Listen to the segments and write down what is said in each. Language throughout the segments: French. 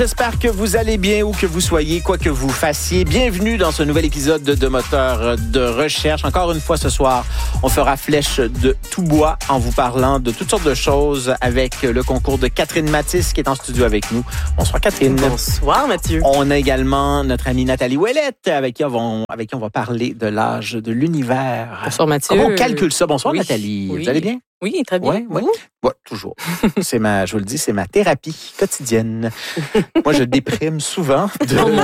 J'espère que vous allez bien où que vous soyez, quoi que vous fassiez. Bienvenue dans ce nouvel épisode de Moteur de recherche. Encore une fois ce soir, on fera flèche de tout bois en vous parlant de toutes sortes de choses avec le concours de Catherine Mathis qui est en studio avec nous. Bonsoir Catherine. Bonsoir Mathieu. On a également notre amie Nathalie Ouellette avec qui on va parler de l'âge de l'univers. Bonsoir Mathieu. Comment on calcule ça? Bonsoir Oui. Nathalie. Oui. Vous allez bien? Oui, très bien. Oui. Ouais, toujours. Je vous le dis, c'est ma thérapie quotidienne. Moi, je déprime souvent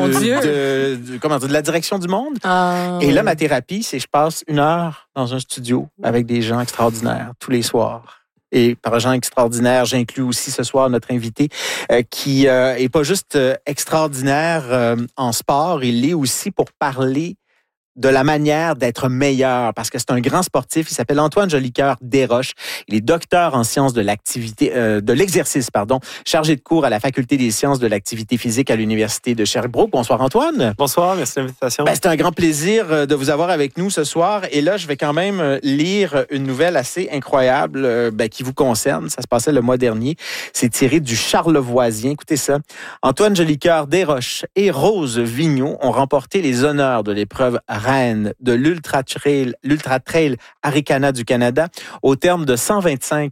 de la direction du monde. Et là, ma thérapie, c'est que je passe 1 heure dans un studio avec des gens extraordinaires tous les soirs. Et par gens extraordinaires, j'inclus aussi ce soir notre invité qui est pas juste extraordinaire en sport, il l'est aussi pour parler de la manière d'être meilleur, parce que c'est un grand sportif. Il s'appelle Antoine Jolicoeur Desroches. Il est docteur en sciences de l'exercice, chargé de cours à la Faculté des sciences de l'activité physique à l'Université de Sherbrooke. Bonsoir Antoine. Bonsoir, merci de l'invitation. C'est un grand plaisir de vous avoir avec nous ce soir. Et là, je vais quand même lire une nouvelle assez incroyable qui vous concerne. Ça se passait le mois dernier. C'est tiré du Charlevoisien. Écoutez ça. Antoine Jolicoeur Desroches et Rose Vigneault ont remporté les honneurs de l'épreuve reine de l'Ultra Trail Arikana du Canada au terme de 125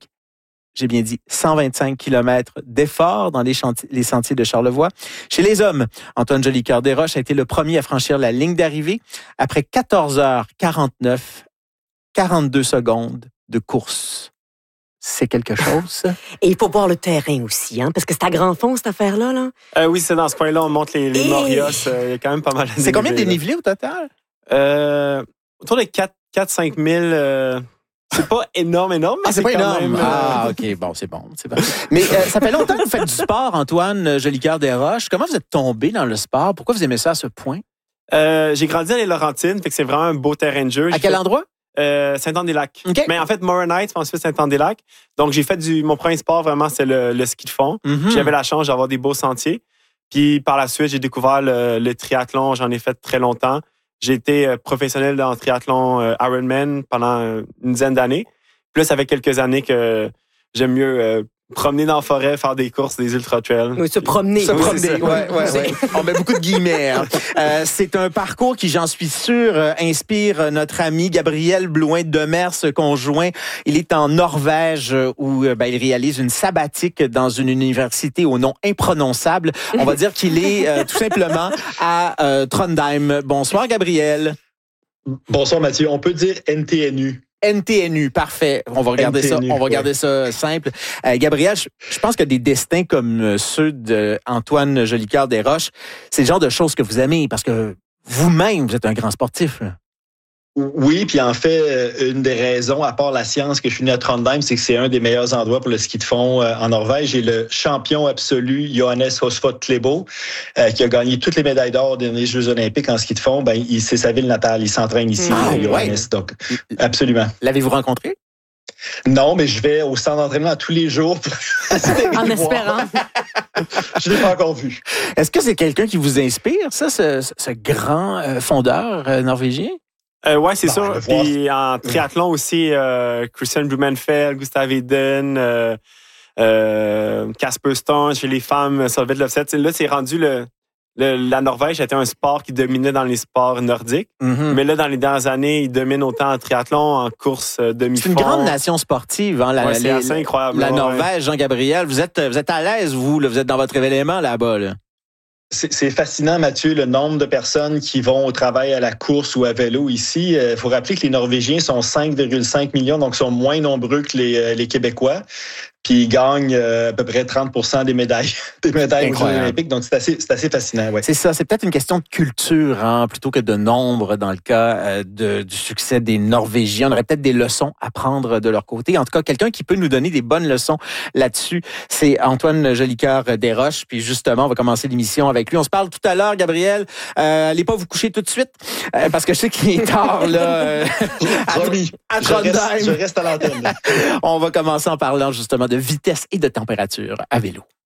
km d'efforts dans les sentiers de Charlevoix. Chez les hommes, Antoine Jolicoeur Desroches a été le premier à franchir la ligne d'arrivée après 14h49, 42 secondes de course. C'est quelque chose, ça? Et il faut voir le terrain aussi, parce que c'est à grand fond, cette affaire-là. Là. Oui, c'est dans ce coin-là, on monte les Morios. Il y a quand même pas mal de C'est combien de dénivelé au total? Autour de 4-5 000. C'est pas énorme, mais c'est pas quand énorme. même... OK, c'est bon. Mais ça fait longtemps que vous faites du sport, Antoine Jolicoeur Desroches. Comment vous êtes tombé dans le sport? Pourquoi vous aimez ça à ce point? J'ai grandi dans les Laurentides, fait que c'est vraiment un beau terrain de jeu. À quel endroit? Saint-Anne-des-Lacs. Okay. Mais en fait, Moronite, ensuite Saint-Anne-des-Lacs. Donc, j'ai fait mon premier sport, vraiment, c'est le ski de fond. Mm-hmm. J'avais la chance d'avoir des beaux sentiers. Puis, par la suite, j'ai découvert le triathlon. J'en ai fait très longtemps. J'ai été professionnel dans le triathlon Ironman pendant une dizaine d'années. Puis là, ça fait quelques années que j'aime mieux promener dans la forêt, faire des courses, des ultra-trails. Oui, se promener. Ouais. On met beaucoup de guillemets. C'est un parcours qui, j'en suis sûr, inspire notre ami Gabriel Blouin-Demers, conjoint. Il est en Norvège où il réalise une sabbatique dans une université au nom imprononçable. On va dire qu'il est tout simplement à Trondheim. Bonsoir, Gabriel. Bonsoir, Mathieu. On peut dire NTNU. NTNU, parfait. On va regarder NTNU, ça. On va regarder ça simple. Gabriel, je pense que des destins comme ceux d'Antoine Jolicoeur Desroches, c'est le genre de choses que vous aimez parce que vous-même, vous êtes un grand sportif. Là. Oui, puis en fait, une des raisons, à part la science, que je suis né à Trondheim, c'est que c'est un des meilleurs endroits pour le ski de fond en Norvège. J'ai le champion absolu, Johannes Høsflot Klæbo, qui a gagné toutes les médailles d'or aux derniers Jeux olympiques en ski de fond. C'est sa ville natale. Il s'entraîne ici, Johannes. Donc, absolument. L'avez-vous rencontré? Non, mais je vais au centre d'entraînement tous les jours. En espérant. Je ne l'ai pas encore vu. Est-ce que c'est quelqu'un qui vous inspire, ça, ce grand fondeur norvégien? Oui, c'est sûr. Puis en triathlon aussi, Christian Blumenfeld, Gustav Iden, Casper Stone, chez les femmes, Solveig Løvseth. Là, c'est rendu la Norvège était un sport qui dominait dans les sports nordiques. Mm-hmm. Mais là, dans les dernières années, il domine autant en triathlon, en course demi-fond. C'est une grande nation sportive. C'est assez incroyable. La Norvège, Jean-Gabriel, vous êtes à l'aise, vous êtes dans votre élément là-bas. Là. C'est fascinant, Mathieu, le nombre de personnes qui vont au travail à la course ou à vélo ici. Il faut rappeler que les Norvégiens sont 5,5 millions, donc sont moins nombreux que les Québécois. Puis ils gagnent à peu près 30% des médailles aux Jeux olympiques. Donc, c'est assez fascinant. Ouais. C'est ça. C'est peut-être une question de culture plutôt que de nombre dans le cas du succès des Norvégiens. On aurait peut-être des leçons à prendre de leur côté. En tout cas, quelqu'un qui peut nous donner des bonnes leçons là-dessus, c'est Antoine Jolicoeur Desroches. Puis justement, on va commencer l'émission avec lui. On se parle tout à l'heure, Gabriel. Allez pas vous coucher tout de suite parce que je sais qu'il est tard là. À Trondheim. Je reste à l'antenne. On va commencer en parlant justement de vitesse et de température à vélo.